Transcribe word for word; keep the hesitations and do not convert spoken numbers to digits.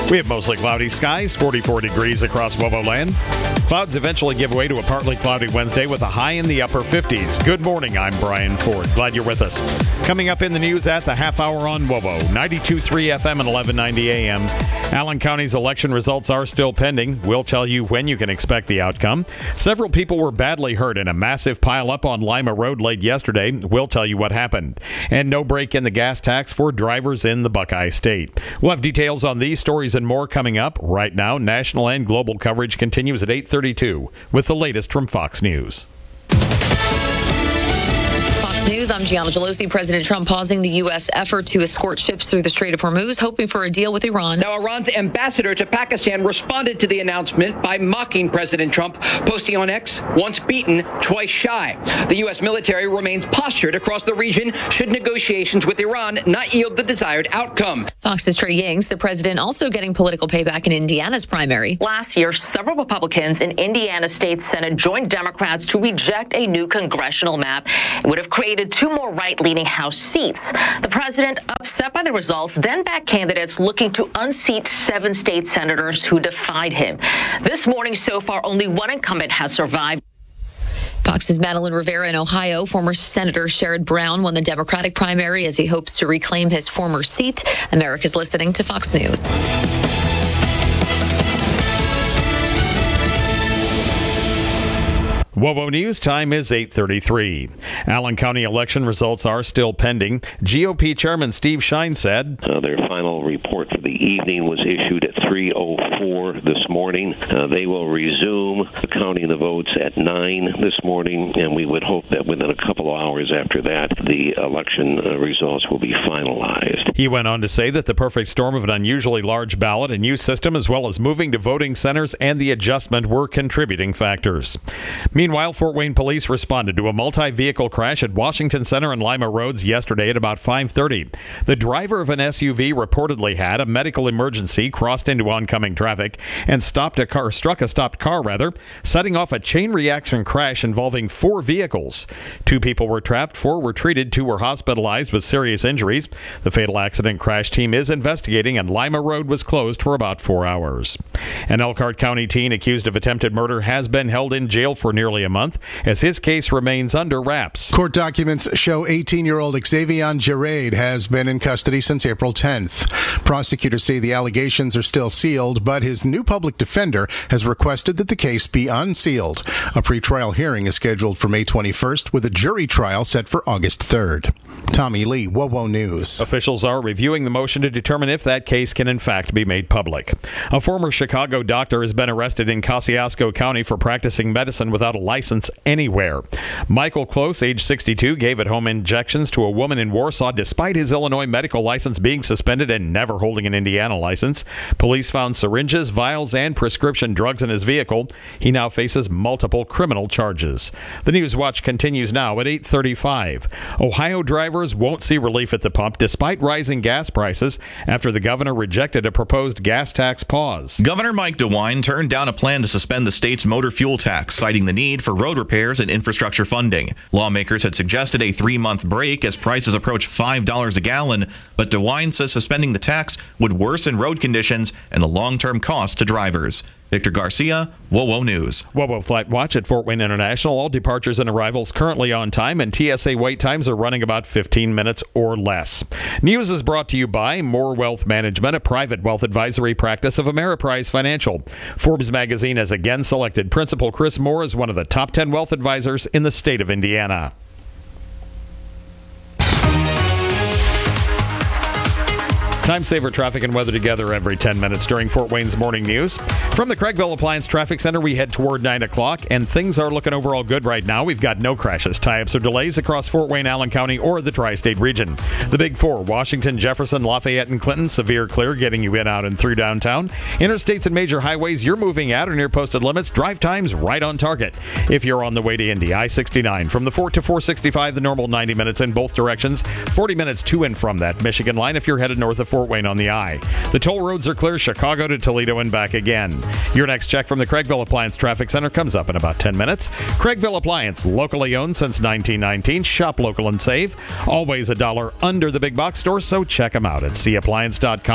We have mostly cloudy skies, forty-four degrees across Wovo land. Clouds eventually give way to a partly cloudy Wednesday with a high in the upper fifties. Good morning, I'm Brian Ford. Glad you're with us. Coming up in the news at the half hour on Wovo, ninety-two point three F M and eleven ninety A M. Allen County's election results are still pending. We'll tell you when you can expect the outcome. Several people were badly hurt in a massive pileup on Lima Road late yesterday. We'll tell you what happened. And no break in the gas tax for drivers in the Buckeye State. We'll have details on these stories and more coming up. Right now, national and global coverage continues at eight thirty-two with the latest from Fox News. News. I'm Gianna Gelosi. President Trump pausing the U S effort to escort ships through the Strait of Hormuz, hoping for a deal with Iran. Now, Iran's ambassador to Pakistan responded to the announcement by mocking President Trump, posting on X, once beaten, twice shy. The U S military remains postured across the region should negotiations with Iran not yield the desired outcome. Fox's Trey Yings, the president also getting political payback in Indiana's primary. Last year, several Republicans in Indiana State Senate joined Democrats to reject a new congressional map. It would have created two more right-leaning House seats. The president, upset by the results, then backed candidates looking to unseat seven state senators who defied him. This morning, so far, only one incumbent has survived. Fox's Madeline Rivera in Ohio. Former Senator Sherrod Brown won the Democratic primary as he hopes to reclaim his former seat. America's listening to Fox News. Wovo News time is eight thirty-three. Allen County election results are still pending. G O P Chairman Steve Shine said, uh, their final report for the evening was issued at three oh four this morning. Uh, they will resume counting the votes at nine this morning, and we would hope that within a couple of hours after that, the election uh, results will be finalized. He went on to say that the perfect storm of an unusually large ballot and new system, as well as moving to voting centers and the adjustment, were contributing factors. Meanwhile, Fort Wayne police responded to a multi-vehicle crash at Washington Center and Lima Roads yesterday at about five thirty. The driver of an S U V reportedly had a medical emergency, crossed into oncoming traffic, and stopped a car, struck a stopped car, rather, setting off a chain reaction crash involving four vehicles. Two people were trapped, four were treated, two were hospitalized with serious injuries. The fatal accident crash team is investigating, and Lima Road was closed for about four hours. An Elkhart County teen accused of attempted murder has been held in jail for nearly a month as his case remains under wraps. Court documents show eighteen-year-old Xavion Gerard has been in custody since April tenth. Prosecutors say the allegations are still sealed, but his new public defender has requested that the case be unsealed. A pretrial hearing is scheduled for May twenty-first with a jury trial set for August third. Tommy Lee, Wovo News. Officials are reviewing the motion to determine if that case can in fact be made public. A former Chicago doctor has been arrested in Kosciuszko County for practicing medicine without a license anywhere. Michael Close, age sixty-two, gave at-home injections to a woman in Warsaw despite his Illinois medical license being suspended and never holding an Indiana license. Police found syringes, vials, and prescription drugs in his vehicle. He now faces multiple criminal charges. The News Watch continues now at eight thirty-five. Ohio drivers won't see relief at the pump despite rising gas prices after the governor rejected a proposed gas tax pause. Governor Mike DeWine turned down a plan to suspend the state's motor fuel tax, citing the need for road repairs and infrastructure funding. Lawmakers had suggested a three-month break as prices approach five dollars a gallon, but DeWine says suspending the tax would worsen road conditions and the long-term cost to drivers. Victor Garcia, Wovo News. Wovo Flight Watch at Fort Wayne International. All departures and arrivals currently on time, and T S A wait times are running about fifteen minutes or less. News is brought to you by More Wealth Management, a private wealth advisory practice of Ameriprise Financial. Forbes magazine has again selected Principal Chris Moore as one of the top ten wealth advisors in the state of Indiana. Time saver traffic and weather together every ten minutes during Fort Wayne's Morning News. From the Craigville Appliance Traffic Center, we head toward nine o'clock, and things are looking overall good right now. We've got no crashes, tie-ups, or delays across Fort Wayne, Allen County, or the tri-state region. The Big Four, Washington, Jefferson, Lafayette, and Clinton, severe clear, getting you in, out, and through downtown. Interstates and major highways, you're moving at or near posted limits. Drive times right on target. If you're on the way to Indy, I sixty-nine. From the Fort to four sixty-five, the normal ninety minutes in both directions. forty minutes to and from that Michigan line if you're headed north of Fort Wayne on the I. The toll roads are clear, Chicago to Toledo and back again. Your next check from the Craigville Appliance Traffic Center comes up in about ten minutes. Craigville Appliance, locally owned since nineteen nineteen. Shop local and save. Always a dollar under the big box store, so check them out at c appliance dot com.